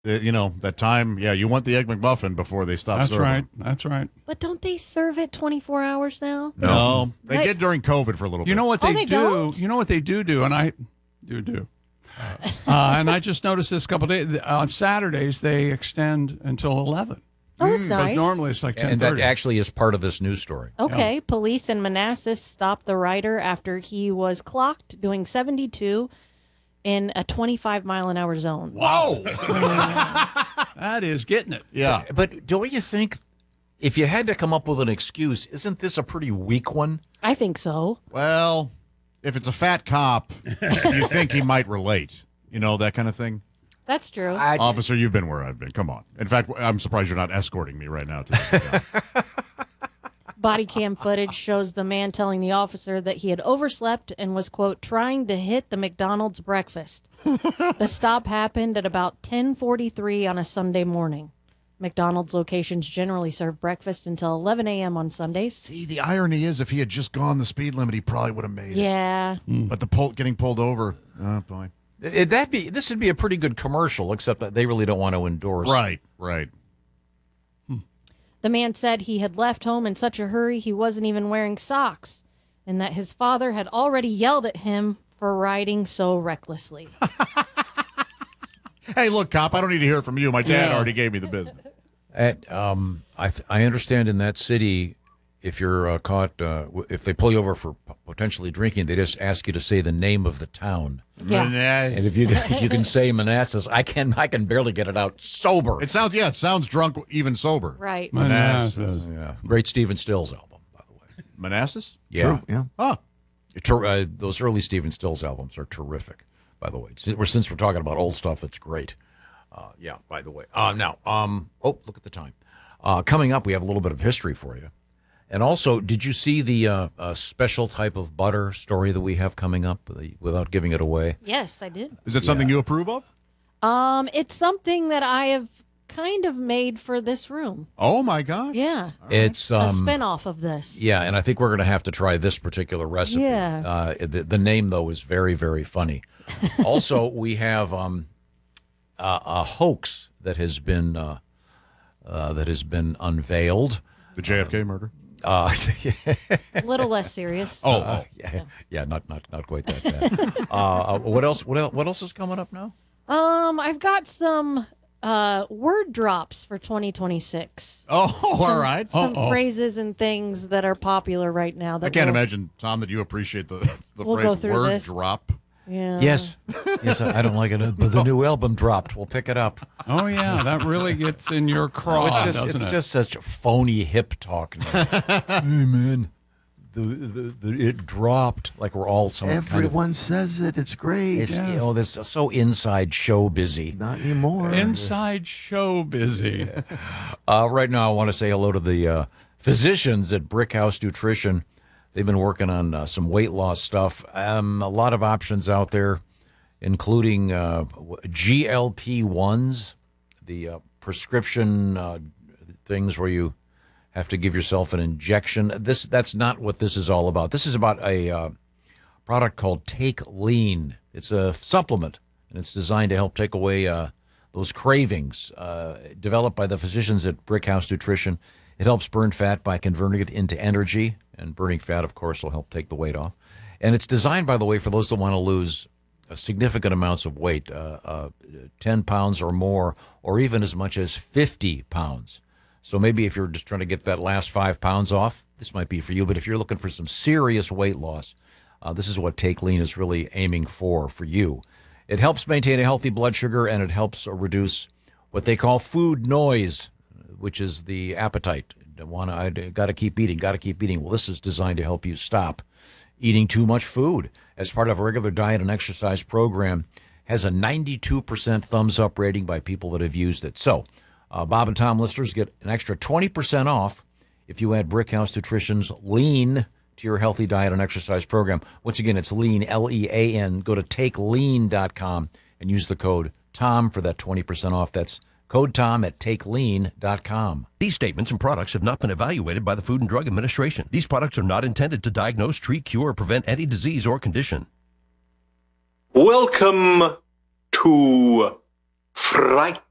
That time. Yeah, you want the Egg McMuffin before they stop That's serving. right. That's right. But don't they serve it 24 hours now? No, they did during COVID for a little bit. You know what they they do? don't? You know what they do, and I do. And I just noticed this couple days. On Saturdays, they extend until 11. Oh, that's Because nice. normally it's like 10:30. And that actually is part of this news story. Okay, police in Manassas stopped the rider after he was clocked doing 72 in a 25-mile-an-hour zone. Whoa! That is getting it. Yeah. But don't you think if you had to come up with an excuse, isn't this a pretty weak one? I think so. Well, if it's a fat cop, you think he might relate. That kind of thing. That's true. Officer, you've been where I've been. Come on. In fact, I'm surprised you're not escorting me right now. Body cam footage shows the man telling the officer that he had overslept and was, quote, trying to hit the McDonald's breakfast. The stop happened at about 10:43 on a Sunday morning. McDonald's locations generally serve breakfast until 11 a.m. on Sundays. See, the irony is if he had just gone the speed limit, he probably would have made it. Yeah. But getting pulled over, oh, boy. This would be a pretty good commercial, except that they really don't want to endorse. Right. The man said he had left home in such a hurry he wasn't even wearing socks, and that his father had already yelled at him for riding so recklessly. Hey, look, cop, I don't need to hear it from you. My dad already gave me the business. I understand in that city, if you're caught, if they pull you over for potentially drinking, they just ask you to say the name of the town. Yeah. And if you can say Manassas, I can barely get it out sober. It sounds drunk even sober. Right. Manassas. Yeah, great Stephen Stills album, by the way. Manassas? Yeah, True, yeah. Huh. Those early Stephen Stills albums are terrific. By the way, since we're talking about old stuff, that's great. Yeah. By the way, now, look at the time. Coming up, we have a little bit of history for you. And also, did you see the special type of butter story that we have coming up without giving it away? Yes, I did. Is it something you approve of? It's something that I have kind of made for this room. Oh, my gosh. Yeah. It's A spinoff of this. Yeah, and I think we're going to have to try this particular recipe. Yeah. The name, though, is very, very funny. Also, we have a hoax that has been unveiled. The JFK murder? A little less serious. Yeah, not quite that bad. What else? What else is coming up now? I've got some word drops for 2026. Oh, all right. Some phrases and things that are popular right now. That I can't imagine, Tom, that you appreciate the We'll go phrase through word this. drop. Yeah. Yes, I don't like it, but the new album dropped. We'll pick it up. Oh, yeah. That really gets in your craw, doesn't it's it? just such phony hip talk. Hey, man, it dropped. Like we're all some Everyone says it. It's great. It's this so inside show busy. Not anymore. Inside show busy. Right now, I want to say hello to the physicians at Brickhouse Nutrition. They've been working on some weight loss stuff. A lot of options out there, including GLP-1s, the prescription things where you have to give yourself an injection. That's not what this is all about. This is about a product called Take Lean. It's a supplement, and it's designed to help take away those cravings. Developed by the physicians at Brickhouse Nutrition. It helps burn fat by converting it into energy, and burning fat, of course, will help take the weight off. And it's designed, by the way, for those that want to lose significant amounts of weight, 10 pounds or more, or even as much as 50 pounds. So maybe if you're just trying to get that last 5 pounds off, this might be for you. But if you're looking for some serious weight loss, this is what Take Lean is really aiming for you. It helps maintain a healthy blood sugar, and it helps reduce what they call food noise, which is the appetite. I got to keep eating. Well, this is designed to help you stop eating too much food. As part of a regular diet and exercise program, has a 92% thumbs up rating by people that have used it. So, Bob and Tom listeners get an extra 20% off if you add Brickhouse Nutrition's Lean to your healthy diet and exercise program. Once again, it's Lean, Lean. Go to takelean.com and use the code TOM for that 20% off. That's code TOM at takelean.com. These statements and products have not been evaluated by the Food and Drug Administration. These products are not intended to diagnose, treat, cure, or prevent any disease or condition. Welcome to Fright